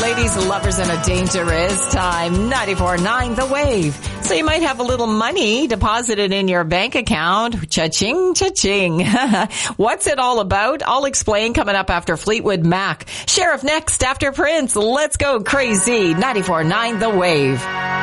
ladies, lovers, and a dangerous time. 94.9 The Wave. So you might have a little money deposited in your bank account. Cha-ching, cha-ching. What's it all about? I'll explain coming up after Fleetwood Mac. Sheriff next after Prince. Let's go crazy. 94.9 The Wave.